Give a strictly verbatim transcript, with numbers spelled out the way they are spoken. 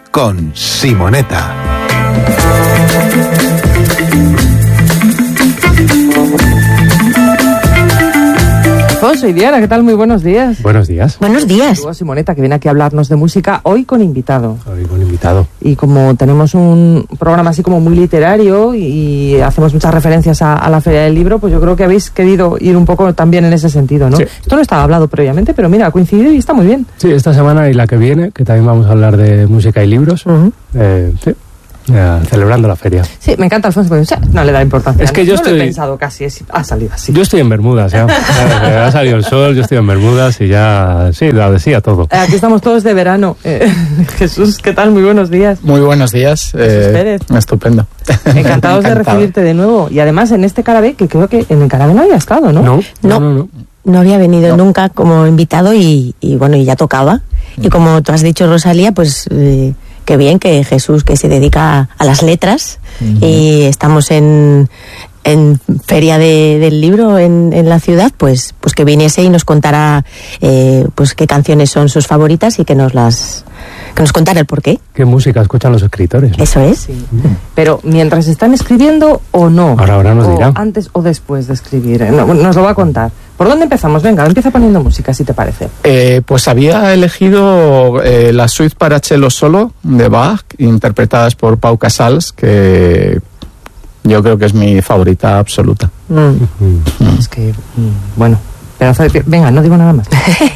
con Simonetta. Alfonso y Diana, ¿qué tal? Muy buenos días. Buenos días. Buenos días. Luego Simonetta, que viene aquí a hablarnos de música, hoy con invitado. Hoy con invitado. Y como tenemos un programa así como muy literario y hacemos muchas referencias a, a la Feria del Libro, pues yo creo que habéis querido ir un poco también en ese sentido, ¿no? Sí. Esto no estaba hablado previamente, pero mira, ha coincidido y está muy bien. Sí, esta semana y la que viene, que también vamos a hablar de música y libros. Uh-huh. eh, sí. Ya, celebrando la feria. Sí, me encanta Alfonso, porque o sea, no le da importancia. Es que yo no estoy... lo he pensado casi, es, ha salido así. Yo estoy en Bermudas, ya. Ha salido el sol, yo estoy en Bermudas y ya, sí, la decía todo. Eh, aquí estamos todos de verano. Eh, Jesús, ¿qué tal? Muy buenos días. Muy buenos días. Eh, Pérez. Estupendo. Encantados de recibirte de nuevo. Y además en este Carabé, que creo que en el Carabé no había estado, ¿no? No, no, No. no. no. No había venido No. nunca como invitado y, y bueno, y ya tocaba. Y como tú has dicho, Rosalía, pues eh, qué bien que Jesús, que se dedica a, a las letras, uh-huh. y estamos en, en Feria de, del Libro en, en la ciudad, pues, pues que viniese y nos contara eh, pues qué canciones son sus favoritas y que nos las que nos contara el porqué. ¿Qué música escuchan los escritores? ¿No? Eso es. Sí. Pero mientras están escribiendo o no. Ahora, ahora nos o dirá. Antes o después de escribir. Eh, no, nos lo va a contar. ¿Por dónde empezamos? Venga, empieza poniendo música, si te parece. Eh, pues había elegido eh, la suite para cello solo de Bach, interpretadas por Pau Casals, que yo creo que es mi favorita absoluta. Mm. Mm. Es que, mm, bueno, pedazo de... Venga, no digo nada más.